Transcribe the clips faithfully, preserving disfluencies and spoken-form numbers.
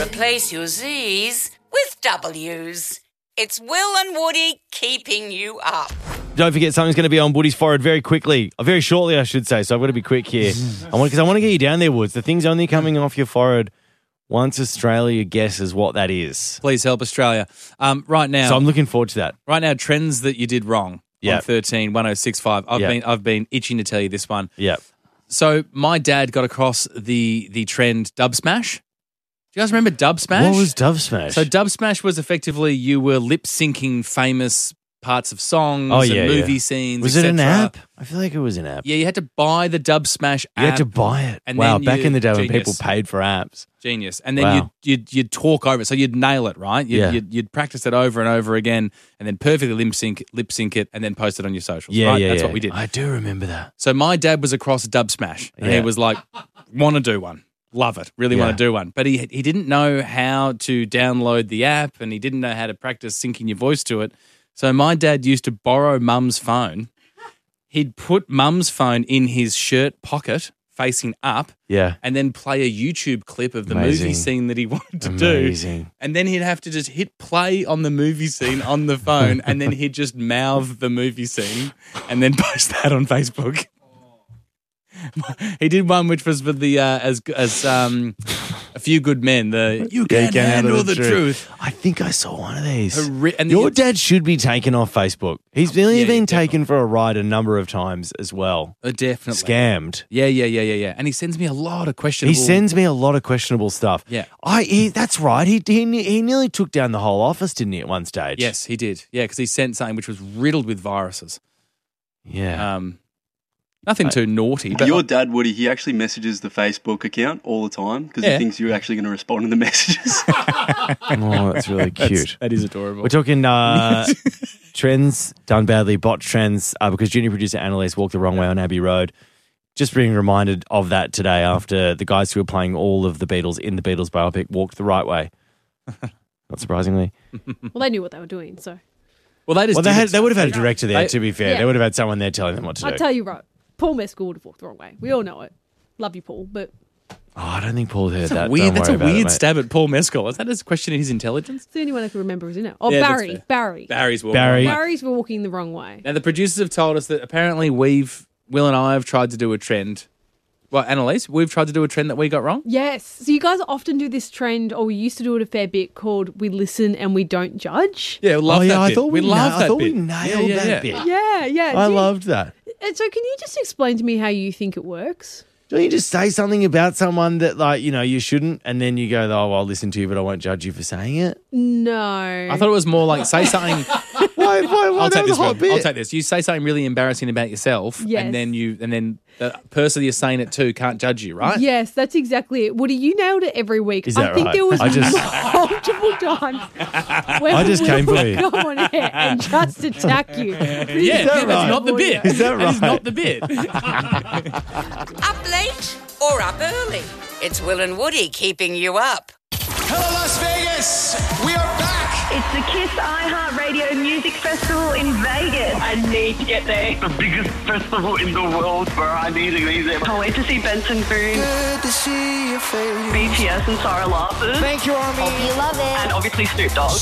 Replace your Z's with W's. It's Will and Woody keeping you up. Don't forget, something's going to be on Woody's forehead very quickly. Uh, very shortly, I should say. So I've got to be quick here. I want because I want to get you down there, Woods. The thing's only coming off your forehead once Australia guesses what that is. Please help Australia. Um, right now, So I'm looking forward to that. right now, trends that you did wrong. Yep. On thirteen one oh six five. I've Yep. been I've been itching to tell you this one. Yeah. So my dad got across the the trend dub smash. Do you guys remember dub smash? What was Dove Smash? So dub smash was effectively you were lip syncing famous parts of songs Oh, yeah, and movie yeah. scenes. was it an et cetera. app? I feel like it was an app. Yeah, you had to buy the dub smash app. You had to buy it. and wow, then back you- in the day when genius. people paid for apps. Genius. And then Wow. you'd, you'd you'd talk over it. So you'd nail it, right? You'd, Yeah. you'd, you'd practice it over and over again and then perfectly lip sync, lip sync it and then post it on your socials. Yeah, right? yeah, That's yeah. what we did. I do remember that. So my dad was across dub smash and Yeah. he was like, want to do one. Love it. Really Yeah. want to do one. But he he didn't know how to download the app and he didn't know how to practice syncing your voice to it. So my dad used to borrow mum's phone. He'd put mum's phone in his shirt pocket facing up Yeah. and then play a YouTube clip of the Amazing. movie scene that he wanted to Amazing. do. And then he'd have to just hit play on the movie scene on the phone and then he'd just mouth the movie scene and then post that on Facebook. He did one which was for the uh, as as um, A Few Good Men. The you Yeah, can't handle the truth. I think I saw one of these. Horri- and Your the- dad should be taken off Facebook. He's really Yeah, been yeah, taken for a ride a number of times as well. Uh, definitely Scammed. Yeah, yeah, yeah, yeah, yeah. And he sends me a lot of questionable. He sends me a lot of questionable stuff. Yeah. I. He, that's right. He, he he nearly took down the whole office, didn't he? At one stage. Yes, he did. Yeah, because he sent something which was riddled with viruses. Yeah. Um, nothing too naughty. But Your dad, Woody, he actually messages the Facebook account all the time because Yeah. he thinks you're actually going to respond to the messages. Oh, that's really cute. that is adorable. We're talking uh, trends done badly, bot trends, uh, because junior producer Annalise walked the wrong way on Abbey Road. Just being reminded of that today after the guys who were playing all of the Beatles in the Beatles biopic walked the right way. Not surprisingly. Well, they knew what they were doing, so. Well, they just Well, they, did had, it. they would have had a director there, They- to be fair. Yeah. They would have had someone there telling them what to I'll do. tell you right, Paul Mescal would have walked the wrong way. We all know it. Love you, Paul, but Oh, I don't think Paul heard That's a that. weird. Don't That's a worry about it, weird mate. stab at Paul Mescal. Is that a question in his intelligence? it's the only one I can remember who's in it. Oh, Yeah, that's Barry. fair. Barry. Barry's walking. Barry. Barry's walking the wrong way. Now the producers have told us that apparently we've Will and I have tried to do a trend. Well, Annalise, we've tried to do a trend that we got wrong. Yes. So you guys often do this trend, or we used to do it a fair bit, called we listen and we don't judge. Yeah, we love Oh, yeah, that I bit. thought we, we love na- that I thought bit. we nailed Yeah, yeah, that yeah. bit. Yeah, yeah. I Do you- loved that. And so can you just explain to me how you think it works? Don't you just say something about someone that, like, you know, you shouldn't, and then you go, oh, well, I'll listen to you, but I won't judge you for saying it? No. I thought it was more like say something. Why, why, why? I'll that take was this a hot one. bit. I'll take this. You say something really embarrassing about yourself, Yes. and then you, and then the person you're saying it to can't judge you, right? Yes, that's exactly it. Woody, you nailed it every week. Is that I think right? there was I just- multiple times where I just we came for would you. go on air and just attack you. Yeah, that yeah, that's right? not the bit. Is that That is right? not the bit. Up late or up early? It's Will and Woody keeping you up. Hello, Las Vegas! We are back! It's the KISS iHeartRadio Music Festival in Vegas. I need to get there. The biggest festival in the world, bro. I need to be there. Can't wait to see Benson Boone, Good to see your face. B T S and Sarah Larson. Thank you, Army. You love it. And obviously Snoop Dogg.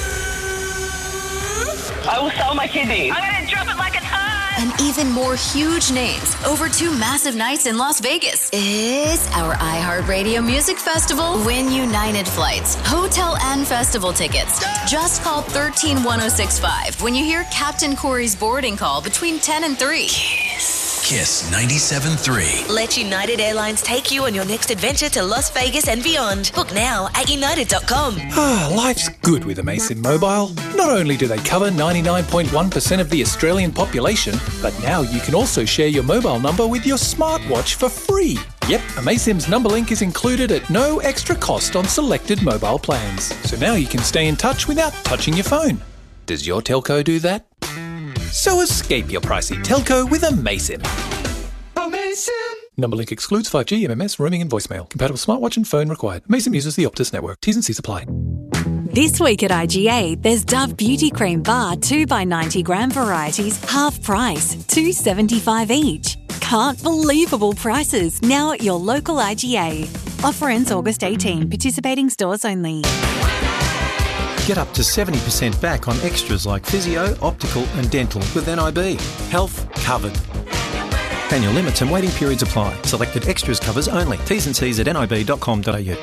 I will sell my kidneys. I'm going to drop it like a ton. And even more huge names over two massive nights in Las Vegas. It's our iHeartRadio Music Festival Win United flights, hotel and festival tickets. Just call one three one oh six five when you hear Captain Corey's boarding call between ten and three. KISS ninety-seven point three. Let United Airlines take you on your next adventure to Las Vegas and beyond. Book now at united dot com. Ah, life's good with Amaysim Mobile. Not only do they cover ninety-nine point one percent of the Australian population, but now you can also share your mobile number with your smartwatch for free. Yep, Amaysim's number link is included at no extra cost on selected mobile plans. So now you can stay in touch without touching your phone. Does your telco do that? So escape your pricey telco with Amaysim. Amazing! Number link excludes five G, M M S, roaming and voicemail. Compatible smartwatch and phone required. Amaysim uses the Optus network. T's and C's apply. This week at I G A, there's Dove Beauty Cream Bar two by ninety gram varieties, half price, two dollars seventy-five each. Can't believable prices now at your local I G A. Offer ends August eighteenth. Participating stores only. Get up to seventy percent back on extras like physio, optical and dental with N I B. Health covered. Annual limits and waiting periods apply. Selected extras covers only. T's and C's at nib dot com dot a u.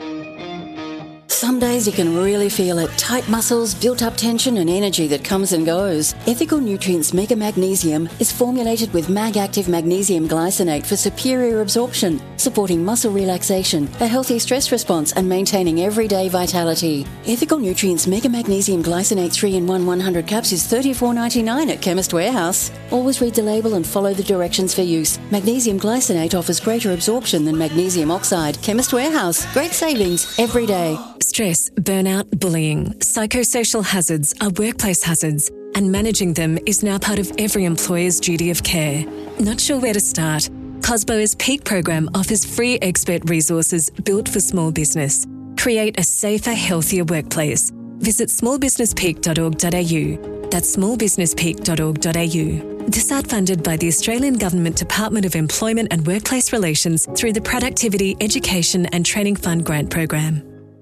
Some days you can really feel it. Tight muscles, built-up tension and energy that comes and goes. Ethical Nutrients Mega Magnesium is formulated with Mag-Active Magnesium Glycinate for superior absorption, supporting muscle relaxation, a healthy stress response and maintaining everyday vitality. Ethical Nutrients Mega Magnesium Glycinate three in one one hundred caps is thirty-four ninety-nine at Chemist Warehouse. Always read the label and follow the directions for use. Magnesium Glycinate offers greater absorption than magnesium oxide. Chemist Warehouse. Great savings every day. Stress, burnout, bullying, psychosocial hazards are workplace hazards, and managing them is now part of every employer's duty of care. Not sure where to start? Cosbo's Peak program offers free expert resources built for small business. Create a safer, healthier workplace. Visit small business peak dot org dot a u. That's small business peak dot org dot a u. This ad funded by the Australian Government Department of Employment and Workplace Relations through the Productivity, Education and Training Fund grant program.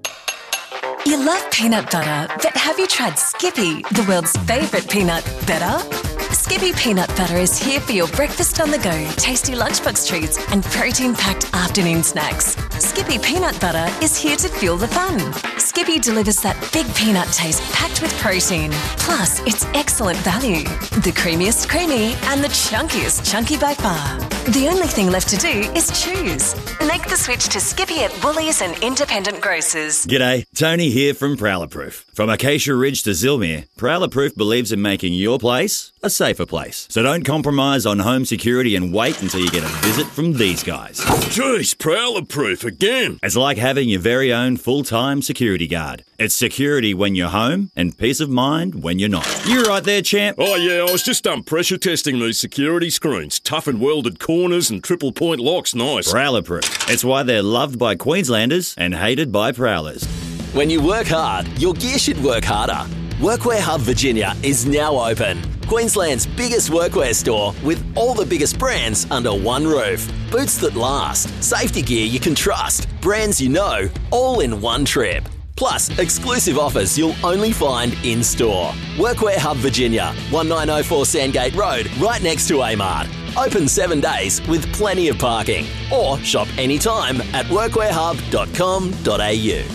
You love peanut butter, but have you tried Skippy, the world's favourite peanut butter? Skippy Peanut Butter is here for your breakfast on the go, tasty lunchbox treats and protein-packed afternoon snacks. Skippy Peanut Butter is here to fuel the fun. Skippy delivers that big peanut taste packed with protein. Plus, it's excellent value. The creamiest creamy and the chunkiest chunky by far. The only thing left to do is choose. Make the switch to Skippy at Woolies and independent grocers. G'day, Tony here from Prowler Proof. From Acacia Ridge to Zilmere, Prowler Proof believes in making your place a safer place. So don't compromise on home security and wait until you get a visit from these guys. Jeez, Prowler Proof again. It's like having your very own full-time security guard. It's security when you're home and peace of mind when you're not. You right there, champ? Oh yeah, I was just um, pressure testing these security screens. Tough and welded corners and triple point locks, nice. Prowler Proof. It's why they're loved by Queenslanders and hated by Prowlers. When you work hard, your gear should work harder. Workwear Hub Virginia is now open. Queensland's biggest workwear store with all the biggest brands under one roof. Boots that last, safety gear you can trust, brands you know, all in one trip. Plus, exclusive offers you'll only find in-store. Workwear Hub Virginia, nineteen oh four Sandgate Road, right next to Amart. Open seven days with plenty of parking. Or shop anytime at workwear hub dot com dot a u.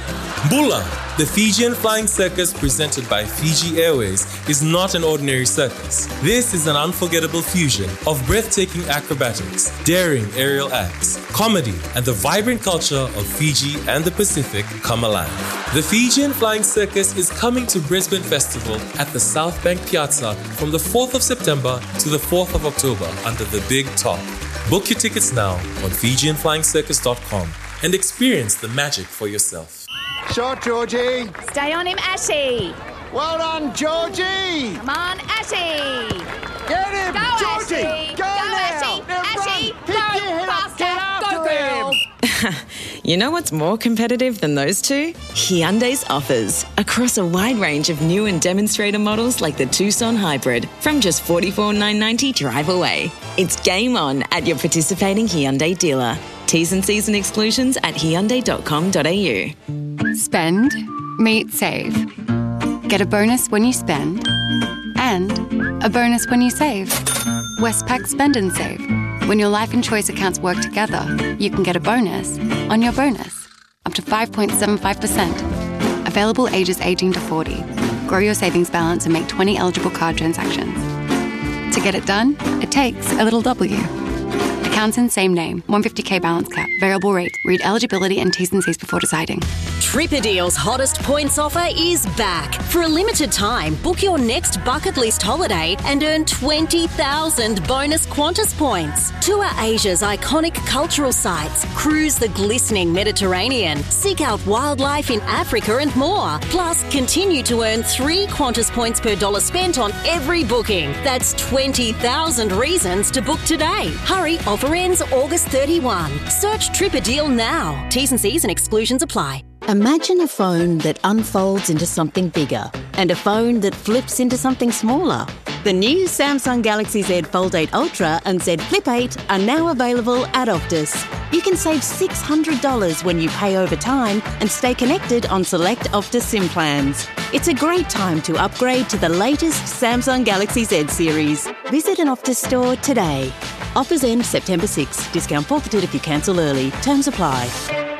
Bula, the Fijian Flying Circus presented by Fiji Airways, is not an ordinary circus. This is an unforgettable fusion of breathtaking acrobatics, daring aerial acts, comedy, and the vibrant culture of Fiji and the Pacific come alive. The Fijian Flying Circus is coming to Brisbane Festival at the South Bank Piazza from the fourth of September to the fourth of October under the Big Top. Book your tickets now on Fijian Flying Circus dot com and experience the magic for yourself. Shot, Georgie. Stay on him, Ashy. Well done, Georgie. Come on, Ashy. Get him, Go, Georgie. Ashy. Go, Go, now. Ashy. Now Ashy, run. go Pick your head up. faster. Get after Go, girl. him. You know what's more competitive than those two? Hyundai's offers. Across a wide range of new and demonstrator models like the Tucson Hybrid from just forty-four thousand nine hundred ninety dollars drive away. It's game on at your participating Hyundai dealer. T's and C's and exclusions at hyundai dot com dot a u. Spend, meet, save. Get a bonus when you spend and a bonus when you save. Westpac Spend and Save. When your life and choice accounts work together, you can get a bonus on your bonus, up to five point seven five percent. Available ages eighteen to forty. Grow your savings balance and make twenty eligible card transactions. To get it done, it takes a little W. Accounts in same name, one hundred fifty thousand balance cap, variable rate. Read eligibility and T's and C's before deciding. Tripperdeal's hottest points offer is back. For a limited time, book your next bucket list holiday and earn twenty thousand bonus Qantas points. Tour Asia's iconic cultural sites, cruise the glistening Mediterranean, seek out wildlife in Africa and more. Plus, continue to earn three Qantas points per dollar spent on every booking. That's twenty thousand reasons to book today. Hurry, offer ends August thirty-first. Search Tripperdeal now. T's and C's and exclusions apply. Imagine a phone that unfolds into something bigger and a phone that flips into something smaller. The new Samsung Galaxy Z Fold eight Ultra and Z Flip eight are now available at Optus. You can save six hundred dollars when you pay over time and stay connected on select Optus SIM plans. It's a great time to upgrade to the latest Samsung Galaxy Z series. Visit an Optus store today. Offers end September sixth. Discount forfeited if you cancel early. Terms apply.